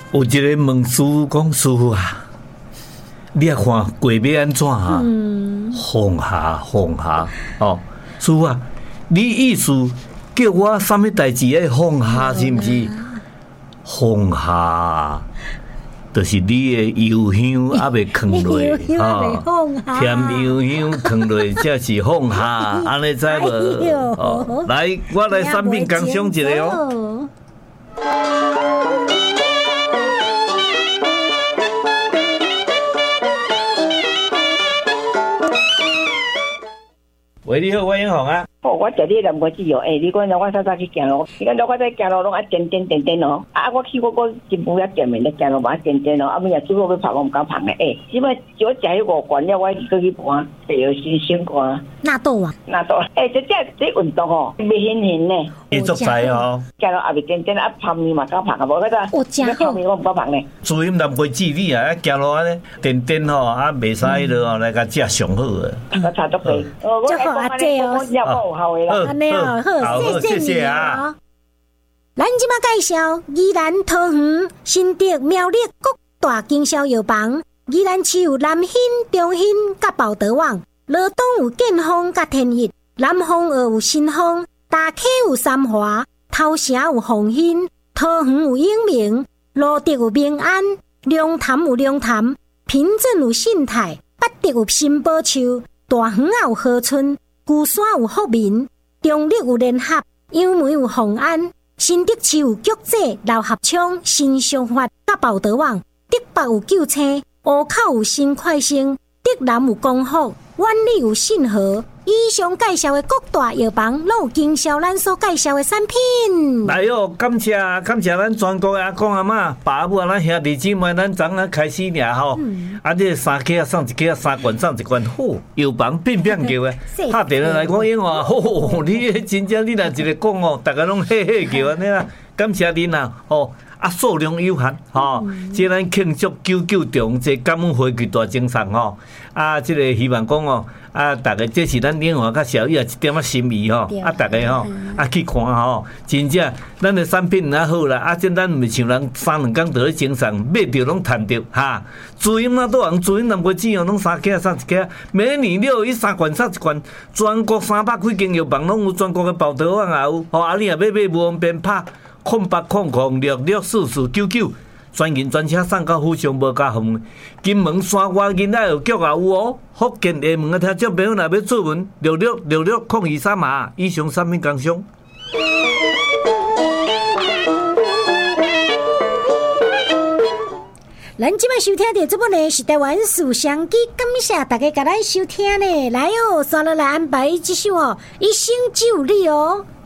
有一个问师傅讲：“师傅啊，你也看过要安怎啊？放下，放下哦，师傅啊，你意思叫我什么代志要放下，是不是？放下。”就是你的油香还未放落，甜油香放落才是放下，安尼知无？来，我来产品工商一个哦。喂，你好，我英雄啊。 哦，我食你南瓜子哦，你讲我早早去行路，你讲我在行路拢啊点哦，我去我金浦遐店面咧行路嘛点哦，尾也煮好要拍我唔敢拍诶，即摆我食迄5罐了，我去去盘，第二新冠。 纳豆啊， 这运动哦，未现现呢。 你足知哦。 行路也未点啊泡面嘛敢拍啊，无嗰个。 我真好。 泡面我唔敢拍呢。 注意南瓜子你啊，行路安尼点吼，啊袂使迄落来甲食上好啊。 我差足多。 就好阿姐哦。安尼哦，好，谢谢啊。咱即马介绍宜兰桃园新竹苗栗各大经销药房，宜兰市有南兴、中兴甲宝德旺，罗东有建丰甲天益，南方有新丰，大溪有三华，头城有凤兴，桃园有永明，罗竹有明安，龙潭有龙潭，平镇有信泰，八竹有新宝树，大园有河村，旧山有福民，中立有联合，杨梅有宏安，新竹市有菊济、老合昌、新商发甲宝德旺，竹北有九青，湖口有新快星，竹南有光复，湾里有信和。以上介绍的各大药房，拢有经销咱所介绍的产品。 来哦，感谢咱全国的阿公阿嬷、爸母啊，咱兄弟姊妹，咱昨啊开始俩吼，这3客送1客，3罐送1罐，好，药房变叫的，拍电话来讲，因为吼，你真正你若一个讲哦，大家拢嘿嘿叫安尼啦，感谢恁啦，吼。数量有限，即咱庆祝99中这感恩回馈大精神吼，即个希望讲哦，大家这是咱另外甲小叶一点仔心意吼，大家吼，去看吼，真正咱的产品也好啦，即咱毋是像人3-2工就咧精神，买着拢赚着哈。主饮那都人主饮南瓜子哦，拢3客送1客，每年6月3罐送1罐，全国300几间药房拢有，全国的宝德旺也有，你若要买无方便拍。0800664499，专人专车送到府上无加风。金门山外囡仔药局也有哦。福建厦门的听众朋友若要出门，66660238啊，以上产品工商。 咱即摆收听到这部呢是台湾思想机，感谢大家甲咱收听呢。来哦，刷落来安排这首哦，一生就你哦。